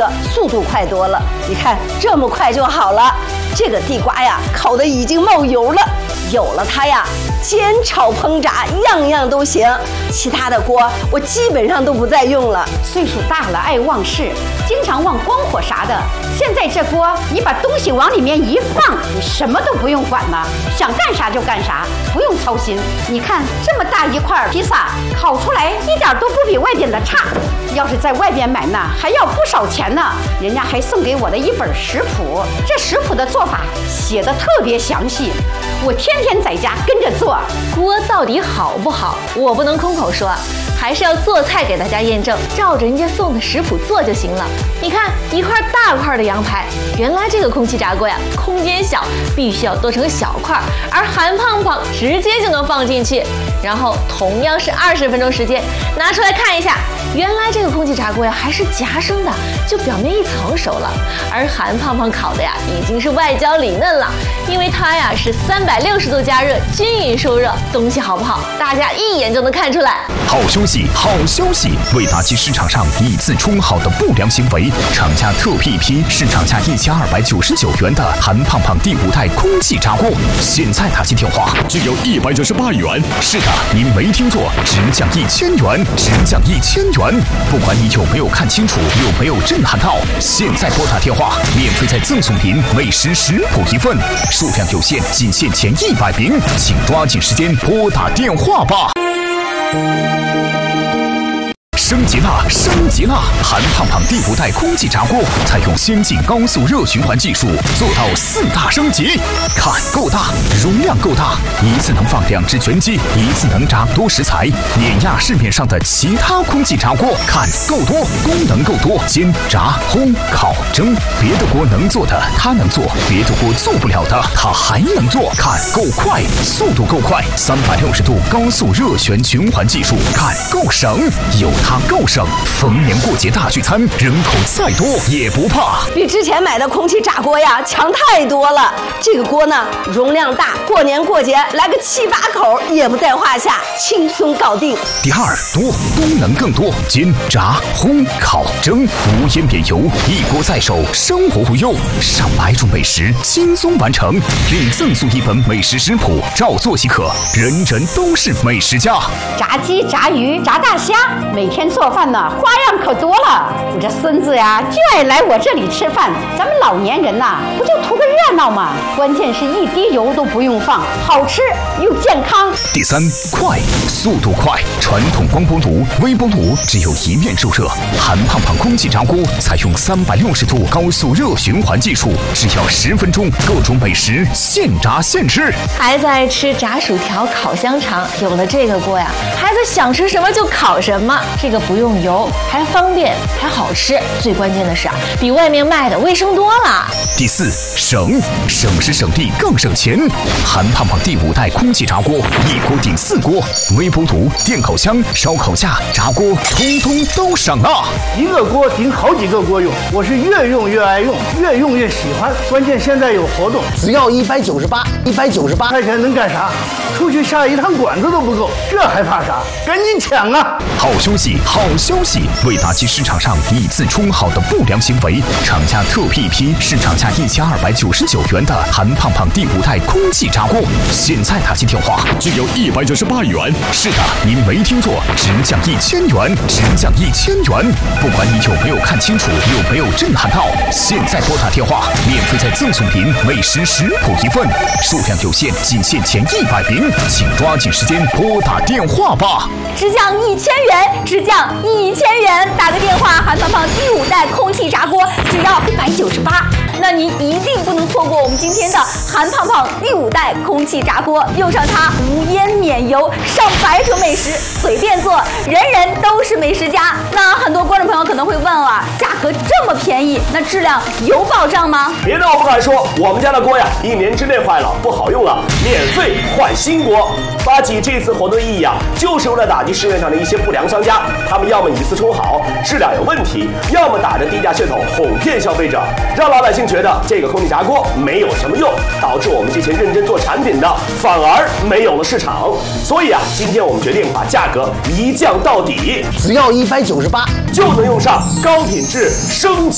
个速度快多了。你看这么快就好了，这个地瓜呀烤得已经冒油了，有了它呀，煎炒烹炸样样都行。其他的锅我基本上都不再用了。 岁数大了爱忘事，经常忘光火啥的。现在这锅你把东西往里面一放，你什么都不用管了，想干啥就干啥，不用操心。你看这么大一块披萨，烤出来一点都不比外边的差。要是在外边买呢，还要不少钱呢。人家还送给我的一本食谱，这食谱的做法写的特别详细，我天天在家跟着做。 锅到底好不好，我不能空口说，还是要做菜给大家验证，照着人家送的食谱做就行了。你看一块大块的羊排，原来这个空气炸锅呀，空间小，必须要剁成小块，而韩胖胖直接就能放进去。然后同样是20分钟时间，拿出来看一下，原来这个空气炸锅呀还是夹生的，就表面一层熟了，而韩胖胖烤的呀已经是外焦里嫩了，因为它呀是360度加热，均匀受热，东西好不好，大家一眼就能看出来。 好消息，好消息！为打击市场上以次充好的不良行为，厂家特批一批市场价1299元的韩胖胖第5代空气炸锅，现在打进电话只有198元。是的，您没听错，直降1000元，直降1000元。不管你有没有看清楚，有没有震撼到，现在拨打电话，免费再赠送您美食食谱1份，数量有限，仅限前100名，请抓紧时间拨打电话吧。升级了，升级了！韩胖胖第5代空气炸锅采用先进高速热循环技术，做到4大升级。看够大，容量够大，一次能放2只全鸡，一次能炸多食材，碾压市面上的其他空气炸锅。看够多，功能够多，煎、炸、烘、烤、蒸，别的锅能做的它能做，别的锅做不了的它还能做。看够快，速度够快，360度高速热循环技术。看够省，有它够省，逢年过节大聚餐，人口再多也不怕。 比之前买的空气炸锅呀强太多了。这个锅呢，容量大，过年过节来个7、8口也不在话下，轻松搞定。 第二，多，功能更多，煎、炸、烘、烤、蒸，无烟免油，一锅在手，生活无忧，上百种美食轻松完成，另赠送1本美食食谱，照做即可，人人都是美食家。 炸鸡、炸鱼、炸大虾，每天做饭呢花样可多了。我这孙子呀就爱来我这里吃饭，咱们老年人呐不就图个热闹吗？关键是一滴油都不用放，好吃又健康。 第三，快，速度快，传统光波炉、微波炉只有一面受热，韩胖胖空气炸锅采用360度高速热循环技术，只要10分钟，各种美食现炸现吃。 孩子爱吃炸薯条、烤香肠，有了这个锅呀，孩子想吃什么就烤什么，这个不用油，还方便，还好吃，最关键的是啊，比外面卖的卫生多了。 第四，省时省力更省钱。韩胖胖第5代空气炸锅，一锅顶4锅，微波炉、电烤箱、烧烤架、炸锅，通通都省了。 一个锅顶好几个锅用，我是越用越爱用，越用越喜欢。关键现在有活动， 只要198 块钱能干啥？出去下一趟馆子都不够，这还怕啥？赶紧抢啊！ 好消息，好消息！为打击市场上以次充好的不良行为，厂家特批一批市场价1299元的韩胖胖第5代空气炸锅，现在打进电话只有198元。是的，您没听错，直降1000元，直降1000元。不管你有没有看清楚，有没有震撼到，现在拨打电话，免费再赠送您美食食谱1份，数量有限，仅限前100名，请抓紧时间拨打电话吧。 直降1000元，直降1000元，打个电话，韩胖胖第5代空气炸锅只要198。那您一定不能错过我们今天的韩胖胖第5代空气炸锅，用上它无烟免油，上百种美食随便做，人人都是美食家。那很多观众朋友可能会问了，价格这么便宜，那质量有保障吗？ 别的我不敢说，我们家的锅呀，1年之内坏了不好用了，免费换新锅。发起这次活动的意义啊，就是为了打击市面上的一些不良商家，他们要么以次充好，质量有问题，要么打着低价噱头哄骗消费者，让老百姓觉得这个空气炸锅没有什么用，导致我们这些认真做产品的反而没有了市场。所以啊，今天我们决定把价格一降到底， 只要198， 就能用上高品质升级